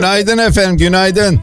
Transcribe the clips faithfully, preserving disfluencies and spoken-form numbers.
Günaydın efendim, günaydın.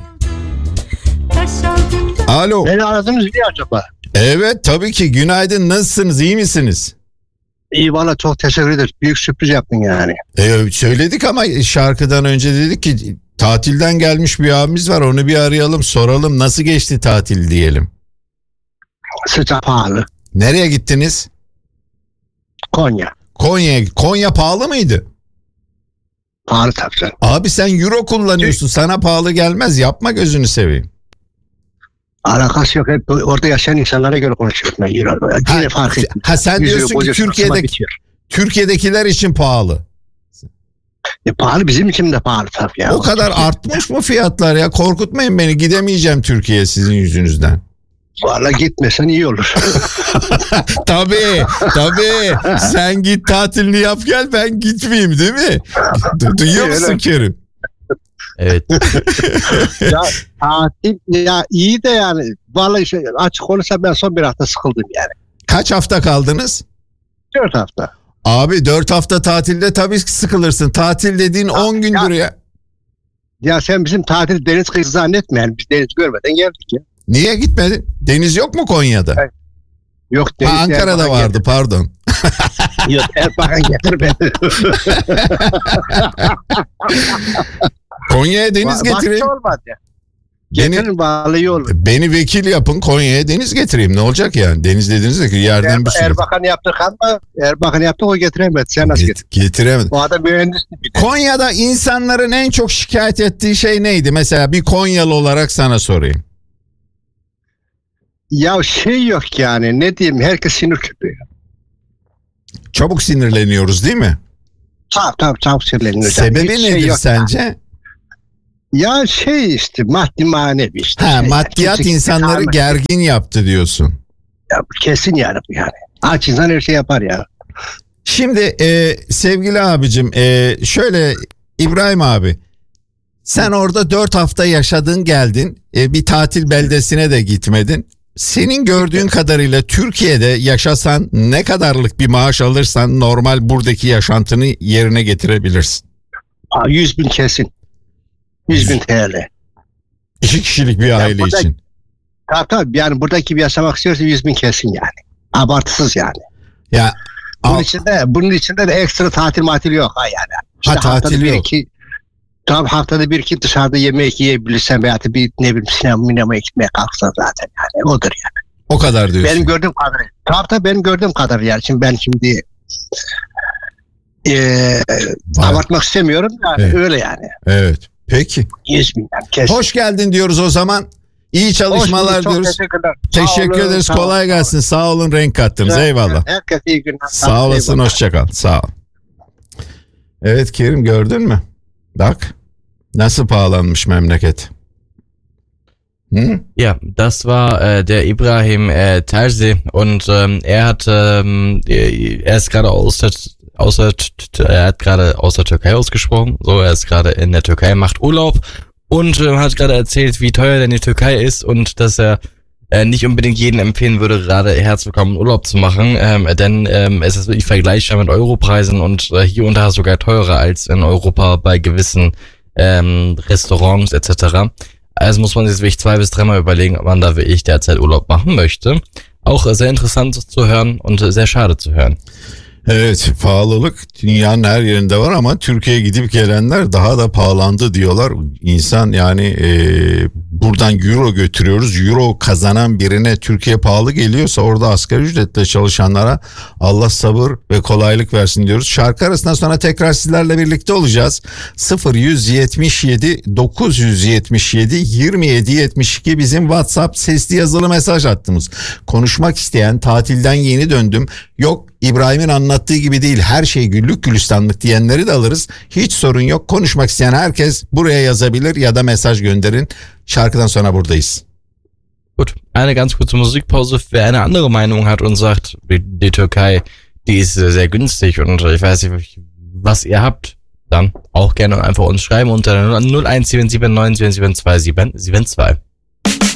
Alo. Beni aradınız niye acaba? Evet tabii ki, günaydın, nasılsınız, iyi misiniz? İyi valla, çok teşekkür ederiz. Büyük sürpriz yaptın yani. Ee, söyledik ama şarkıdan önce dedik ki tatilden gelmiş bir abimiz var, onu bir arayalım, soralım nasıl geçti tatil diyelim. Sıcak, pahalı. Nereye gittiniz? Konya. Konya. Konya pahalı mıydı? Pahalı tabii canım. Abi sen euro kullanıyorsun, sana pahalı gelmez, yapma gözünü seveyim. Alakası yok. Hep orada yaşayan insanlara göre konuşuyorum ben. Yine fark ettim. Ha sen Yüz diyorsun euro ki Türkiye'deki, Türkiye'dekiler için pahalı. E, pahalı, bizim için de pahalı tabii ya. O kadar artmış mı fiyatlar ya? Korkutmayın beni, gidemeyeceğim Türkiye'ye sizin yüzünüzden. Valla gitmesen iyi olur. Tabii tabii, sen git tatilini yap gel, ben gitmeyeyim değil mi? Du- Duyuyor musun Kerim? Evet. Ya tatil ya iyi de yani. Valla işte açık konuşsam ben son bir hafta sıkıldım yani. Kaç hafta kaldınız? Dört hafta. Abi dört hafta tatilde tabii sıkılırsın. Tatil dediğin on gündür ya. Ya sen bizim tatil deniz kıyısı zannetme yani. Biz deniz görmeden geldik ya. Niye gitmedin? Deniz yok mu Konya'da? Evet. Yok Ha, deniz. Ankara'da Erbakan vardı getir. pardon. Yok Erbakan getir beni. Konya'ya deniz Va- getireyim. vakti olmadı ya. Beni, Getirin vallahi iyi olur. beni vekil yapın, Konya'ya deniz getireyim. Ne olacak yani? Deniz dediğiniz de ki yerden Er, bir sürü. Erbakan yaptık ama Erbakan yaptık, o getiremedi. Sen nasıl Get- getirdin? getiremedim. O adam mühendis bir de. Konya'da insanların en çok şikayet ettiği şey neydi? Mesela bir Konyalı olarak sana sorayım. Ya şey yok yani, ne diyeyim, herkes sinir küpü ya. Çabuk sinirleniyoruz değil mi? Tabii tabii tabii sinirleniyor. Sebebi Hiç şey nedir yok sence? Ya şey işte maddi manevi işte. Ha, şey maddiyat yani. insanları Kimse- gergin yaptı diyorsun. Ya, kesin yani bu yani. Aç insan her şey yapar ya. Şimdi e, sevgili abicim, e, şöyle İbrahim abi, sen orada dört hafta yaşadın geldin, e, bir tatil beldesine de gitmedin. Senin gördüğün kadarıyla Türkiye'de yaşasan ne kadarlık bir maaş alırsan normal buradaki yaşantını yerine getirebilirsin? Ha, yüz bin kesin. Yüz bin T L. İki kişilik bir aile burada- için. Tabii tabii yani buradaki gibi yaşamak istiyorsa yüz bin kesin yani. Abartısız yani. Ya Bunun al- içinde, bunun içinde de ekstra tatil matil yok ha yani. Ha, tatil haftada bir yok. Iki, tabii haftada bir iki dışarıda yemek yiyebilirsen veya da bir ne bileyim sinema sinemaya gitmeye kalksan zaten yani odur yani. o kadar diyorsun. Benim gördüğüm kadarıyla. Tabii tabii benim gördüğüm kadarıyla yani. Şimdi ben şimdi eee Vay. abartmak istemiyorum yani Evet. öyle yani. Evet. Peki. yüz bin yani kesin. Hoş geldin diyoruz o zaman. İyi Hoş çalışmalar bulduk, çok diyoruz. teşekkürler. Sağ Teşekkür olun, ederiz. sağ olun, Kolay sağ olun. gelsin. Sağ olun, renk kattınız. Eyvallah. Herkese iyi günler. Sağ olasın. Eyvallah. Hoşça kal. Sağ ol. Evet Kerim, gördün mü? Bak nasıl pahalanmış memleket. Hı? Ja, das war äh, der Ibrahim äh, Terzi und ähm, er hat ähm, er ist gerade aus der aus der er hat gerade aus der Türkei ausgesprochen. So, er ist gerade in der Türkei, macht Urlaub und äh, hat gerade erzählt, wie teuer denn die Türkei ist und dass er äh, nicht unbedingt jedem empfehlen würde, gerade herzwillkommen Urlaub zu machen, ähm, denn ähm, es ist wirklich vergleichbar mit Europreisen und äh, hier und da sogar teurer als in Europa bei gewissen ähm, Restaurants et cetera. Also muss man sich wirklich zwei bis dreimal überlegen, ob man da wirklich derzeit Urlaub machen möchte. Auch äh, sehr interessant zu hören und äh, sehr schade zu hören. Evet, pahalılık dünyanın her yerinde var ama Türkiye'ye gidip gelenler daha da pahalandı diyorlar. İnsan yani e, buradan euro götürüyoruz. Euro kazanan birine Türkiye pahalı geliyorsa orada asgari ücretle çalışanlara Allah sabır ve kolaylık versin diyoruz. Şarkı arasından sonra tekrar sizlerle birlikte olacağız. sıfır yüz yetmiş yedi dokuz yüz yetmiş yedi yirmi yedi yetmiş iki bizim WhatsApp sesli yazılı mesaj hattımız. Konuşmak isteyen, tatilden yeni döndüm, yok İbrahim'in anlattığı gibi değil, her şey güllük gülistanlık diyenleri de alırız. Hiç sorun yok. Konuşmak isteyen herkes buraya yazabilir ya da mesaj gönderin. Şarkıdan sonra buradayız. Gut, eine ganz kurze Musikpause. Wer eine andere Meinung hat und sagt, die Türkei, die ist sehr günstig und ich weiß nicht, was ihr habt, dann auch gerne einfach uns schreiben unter null eins sieben sieben neun sieben sieben zwei sieben sieben zwei.